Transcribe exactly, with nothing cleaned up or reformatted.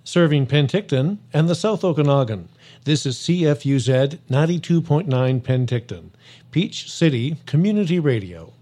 serving Penticton and the South Okanagan. This is C F U Z ninety-two point nine Penticton, Peach City Community Radio.